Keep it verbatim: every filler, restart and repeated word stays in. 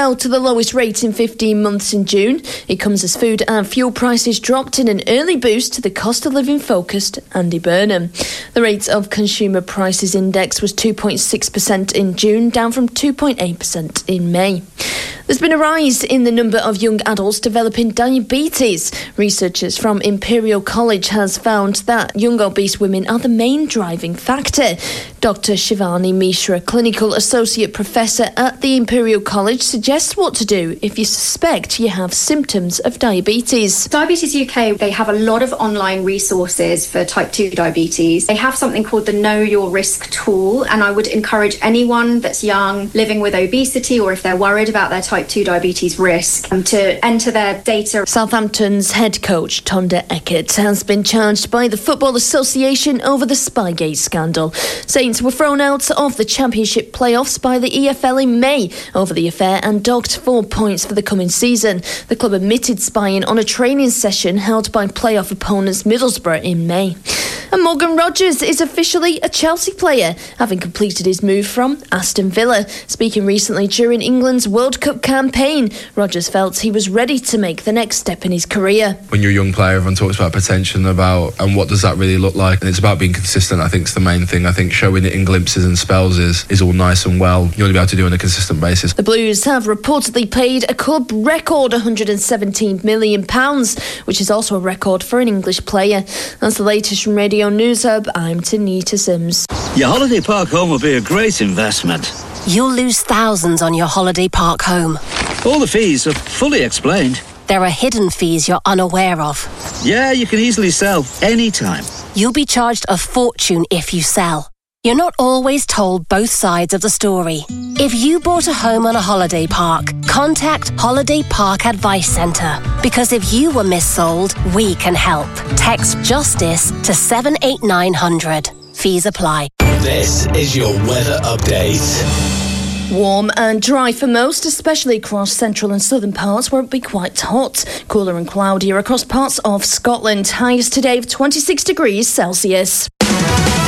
fell to the lowest rate in fifteen months in June. It comes as food and fuel prices dropped in an early boost to the cost of living focused Andy Burnham. The rate of consumer prices index was two point six percent in June, down from two point eight percent in May. There's been a rise in the number of young adults developing diabetes. Researchers from Imperial College has found that young obese women are the main driving factor. Doctor Shivani Mishra, Clinical Associate Professor at the Imperial College, suggests what to do if you suspect you have symptoms of diabetes. Diabetes U K, they have a lot of online resources for type two diabetes. They have something called the Know Your Risk tool, and I would encourage anyone that's young, living with obesity, or if they're worried about their type two diabetes risk, um, to enter their data. Southampton's head coach, Tonda Eckert, has been charged by the Football Association over the Spygate scandal. Saints were thrown out of the Championship playoffs by the E F L in May over the affair and docked four points for the coming season. The club admitted spying on a training session held by playoff opponents Middlesbrough in May. And Morgan Rogers is officially a Chelsea player, having completed his move from Aston Villa. Speaking recently during England's World Cup campaign, Rogers felt he was ready to make the next step in his career. When you're a young player, everyone talks about potential and about and what does that really look like, and it's about being consistent. I think it's the main thing. I think showing it in glimpses and spells is, is all nice and well. You want to be able to do it on a consistent basis. The Blues have reportedly paid a club record one hundred seventeen million pounds, which is also a record for an English player. That's the latest from Radio News Hub. I'm Tanita Sims. Your holiday park home will be a great investment. You'll lose thousands on your holiday park home. All the fees are fully explained. There are hidden fees you're unaware of. Yeah, you can easily sell anytime. You'll be charged a fortune if you sell. You're not always told both sides of the story. If you bought a home on a holiday park, contact Holiday Park Advice Centre. Because if you were missold, we can help. Text JUSTICE to seven eight nine hundred. Fees apply. This is your weather update. Warm and dry for most, especially across central and southern parts where it'll be quite hot. Cooler and cloudier across parts of Scotland. Highest today of twenty-six degrees Celsius.